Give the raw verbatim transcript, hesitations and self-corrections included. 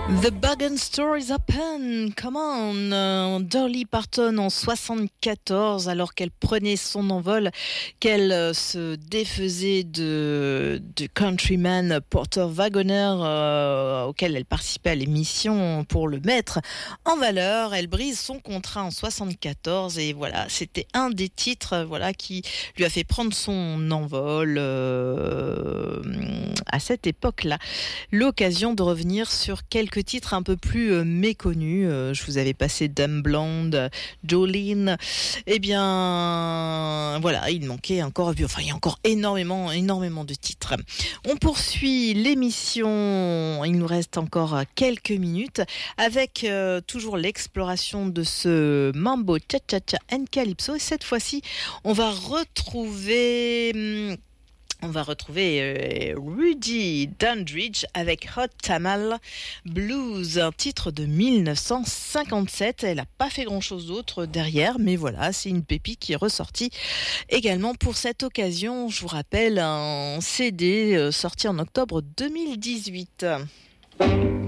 The Bargain Store is open, come on. Euh, Dolly Parton en soixante-quatorze, alors qu'elle prenait son envol, qu'elle euh, se défaisait de, de Countryman Porter Wagoner, euh, auquel elle participait à l'émission pour le mettre en valeur. Elle brise son contrat en soixante-quatorze et voilà, c'était un des titres voilà, qui lui a fait prendre son envol euh, à cette époque-là. L'occasion de revenir sur quelques titres un peu plus euh, méconnus. Euh, je vous avais passé Dumb Blonde, euh, Jolene. Eh bien, voilà, il manquait encore, enfin, il y a encore énormément, énormément de titres. On poursuit l'émission. Il nous reste encore quelques minutes avec euh, toujours l'exploration de ce mambo cha-cha-cha and calypso. Et cette fois-ci, on va retrouver. Hum, On va retrouver euh, Rudy Dandridge avec Hot Tamale Blues, un titre de dix-neuf cent cinquante-sept. Elle n'a pas fait grand-chose d'autre derrière, mais voilà, c'est une pépite qui est ressortie également pour cette occasion. Je vous rappelle, un C D euh, sorti en octobre deux mille dix-huit.